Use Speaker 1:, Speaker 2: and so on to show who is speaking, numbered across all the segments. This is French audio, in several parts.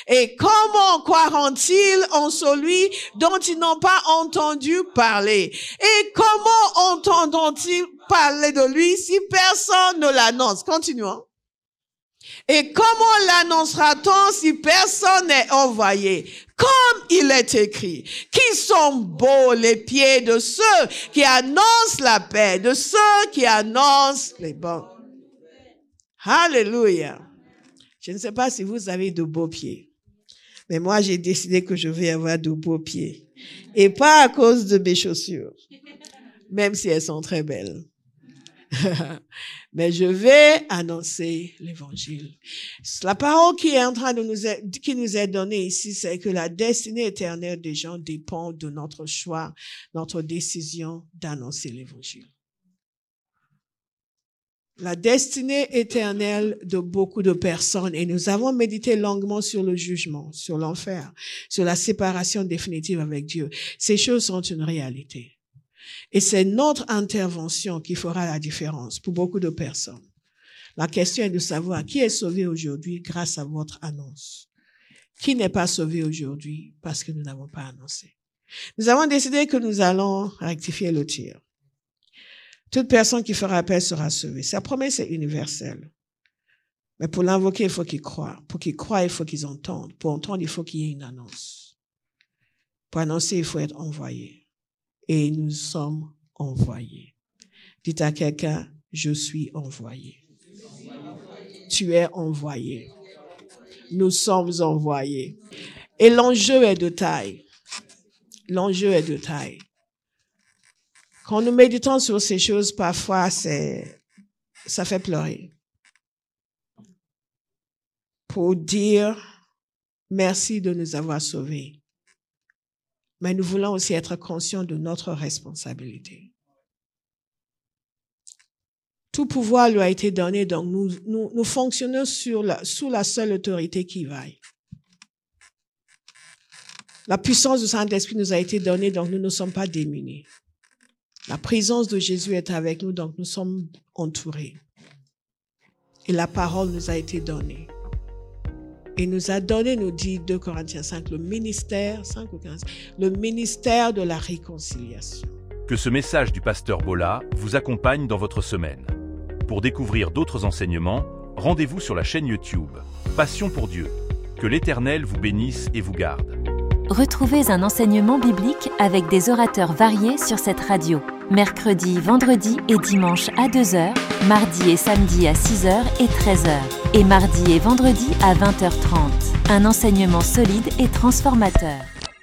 Speaker 1: Et comment croiront-ils en celui dont ils n'ont pas entendu parler? Et comment entendront-ils parler de lui si personne ne l'annonce? Continuons. Et comment l'annoncera-t-on si personne n'est envoyé? Comme il est écrit, qui sont beaux les pieds de ceux qui annoncent la paix, de ceux qui annoncent les bons. Alléluia. Je ne sais pas si vous avez de beaux pieds, mais moi j'ai décidé que je vais avoir de beaux pieds. Et pas à cause de mes chaussures, même si elles sont très belles. Mais je vais annoncer l'évangile. La parole qui est en train de qui nous est donnée ici, c'est que la destinée éternelle des gens dépend de notre choix, notre décision d'annoncer l'évangile. La destinée éternelle de beaucoup de personnes, et nous avons médité longuement sur le jugement, sur l'enfer, sur la séparation définitive avec Dieu. Ces choses sont une réalité. Et c'est notre intervention qui fera la différence pour beaucoup de personnes. La question est de savoir qui est sauvé aujourd'hui grâce à votre annonce. Qui n'est pas sauvé aujourd'hui parce que nous n'avons pas annoncé. Nous avons décidé que nous allons rectifier le tir. Toute personne qui fera appel sera sauvée. Sa promesse est universelle. Mais pour l'invoquer, il faut qu'ils croient. Pour qu'ils croient, il faut qu'ils entendent. Pour entendre, il faut qu'il y ait une annonce. Pour annoncer, il faut être envoyé. Et nous sommes envoyés. Dites à quelqu'un, je suis envoyé. Tu es envoyé. Nous sommes envoyés. Et l'enjeu est de taille. L'enjeu est de taille. Quand nous méditons sur ces choses, parfois, ça fait pleurer. Pour dire merci de nous avoir sauvés. Mais nous voulons aussi être conscients de notre responsabilité. Tout pouvoir lui a été donné, donc nous fonctionnons sous la seule autorité qui vaille. La puissance du Saint-Esprit nous a été donnée, donc nous ne sommes pas démunis. La présence de Jésus est avec nous, donc nous sommes entourés. Et la parole nous a été donnée. Et nous a donné, nous dit 2 Corinthiens 5, le ministère, 5 ou 15, le ministère de la réconciliation.
Speaker 2: Que ce message du pasteur Bolla vous accompagne dans votre semaine. Pour découvrir d'autres enseignements, rendez-vous sur la chaîne YouTube Passion pour Dieu. Que l'Éternel vous bénisse et vous garde.
Speaker 3: Retrouvez un enseignement biblique avec des orateurs variés sur cette radio. Mercredi, vendredi et dimanche à 2h, mardi et samedi à 6h et 13h. Et mardi et vendredi à 20h30. Un enseignement solide et transformateur.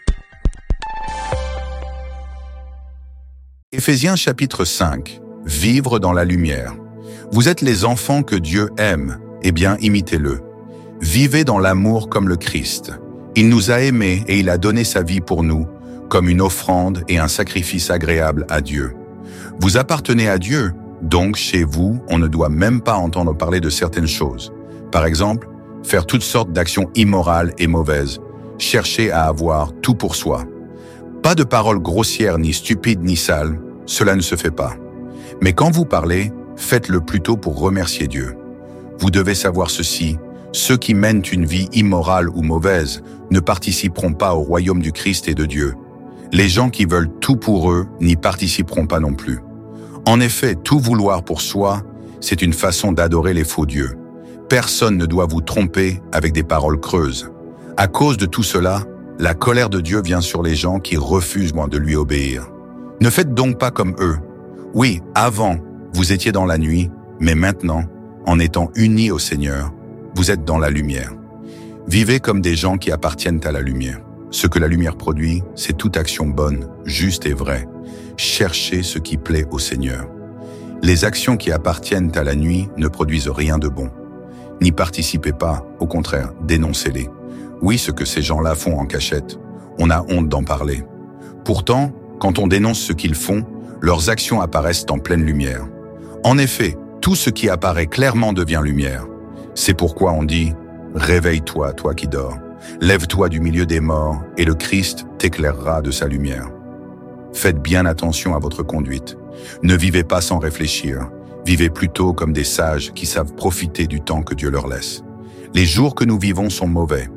Speaker 4: Éphésiens chapitre 5. Vivre dans la lumière. Vous êtes les enfants que Dieu aime, eh bien imitez-le. Vivez dans l'amour comme le Christ. Il nous a aimés et il a donné sa vie pour nous, comme une offrande et un sacrifice agréable à Dieu. Vous appartenez à Dieu, donc chez vous, on ne doit même pas entendre parler de certaines choses. Par exemple, faire toutes sortes d'actions immorales et mauvaises, chercher à avoir tout pour soi. Pas de paroles grossières ni stupides ni sales, cela ne se fait pas. Mais quand vous parlez, faites-le plutôt pour remercier Dieu. Vous devez savoir ceci, ceux qui mènent une vie immorale ou mauvaise ne participeront pas au royaume du Christ et de Dieu. Les gens qui veulent tout pour eux n'y participeront pas non plus. En effet, tout vouloir pour soi, c'est une façon d'adorer les faux dieux. Personne ne doit vous tromper avec des paroles creuses. À cause de tout cela, la colère de Dieu vient sur les gens qui refusent de lui obéir. Ne faites donc pas comme eux. Oui, avant, vous étiez dans la nuit, mais maintenant, en étant unis au Seigneur, vous êtes dans la lumière. Vivez comme des gens qui appartiennent à la lumière. Ce que la lumière produit, c'est toute action bonne, juste et vraie. Cherchez ce qui plaît au Seigneur. Les actions qui appartiennent à la nuit ne produisent rien de bon. N'y participez pas, au contraire, dénoncez-les. Oui, ce que ces gens-là font en cachette, on a honte d'en parler. Pourtant, quand on dénonce ce qu'ils font, leurs actions apparaissent en pleine lumière. En effet, tout ce qui apparaît clairement devient lumière. C'est pourquoi on dit « Réveille-toi, toi qui dors. Lève-toi du milieu des morts, et le Christ t'éclairera de sa lumière. » Faites bien attention à votre conduite. Ne vivez pas sans réfléchir. Vivez plutôt comme des sages qui savent profiter du temps que Dieu leur laisse. Les jours que nous vivons sont mauvais.